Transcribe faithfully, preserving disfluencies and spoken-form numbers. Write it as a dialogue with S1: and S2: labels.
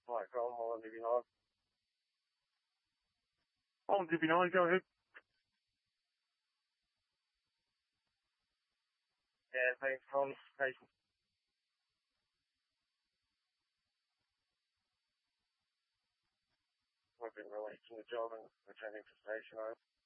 S1: Right, go on, one D B nine. On D B nine, go ahead. Yeah, thanks, Tom. Hey. I've been released from the job and returning to station.